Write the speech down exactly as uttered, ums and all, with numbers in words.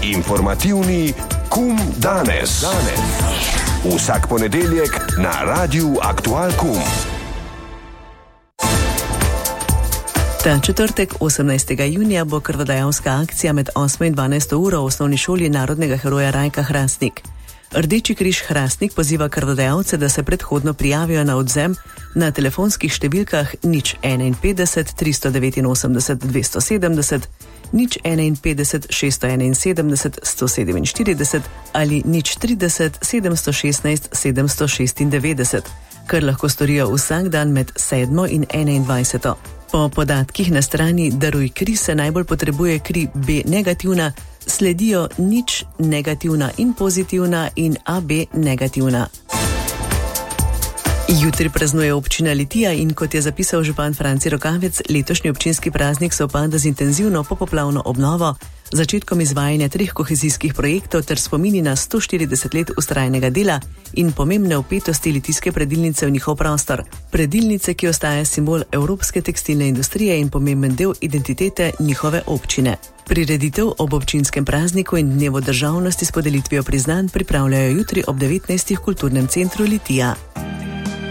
Informativni Kum danes. danes. Vsak ponedeljek na Radiu Aktual Kum. Ta četrtek, osemnajstega junija, bo krvodajalska akcija med osmo in dvanajsto uro v osnovni šoli narodnega heroja Rajka Hrastnik. Rdeči križ Hrastnik poziva krvodajalce, da se predhodno prijavijo na odvzem na telefonskih številkah nič enainpetdeset, tristo devetinosemdeset, dvesto sedemdeset, nič enainpetdeset, šeststo enainsedemdeset, sto sedeminštirideset ali nič trideset, sedemsto šestnajst, sedemsto šestindevetdeset, kar lahko storijo vsak dan med sedmo in enaindvajseto. Po podatkih na strani Daruj kri se najbolj potrebuje kri B negativna, sledijo nič negativna in pozitivna in A B negativna. Jutri praznuje občina Litija in kot je zapisal župan Franci Rokavec, letošnji občinski praznik sovpada z intenzivno popoplavno obnovo, začetkom izvajanja treh kohezijskih projektov ter spomini na sto štirideset let vztrajnega dela in pomembne vpetosti litijske predilnice v njihov prostor. Predilnice, ki ostaja simbol evropske tekstilne industrije in pomemben del identitete njihove občine. Prireditev ob občinskem prazniku in dnevu državnosti s podelitvijo priznanj pripravljajo jutri ob devetnajstih v kulturnem centru Litija.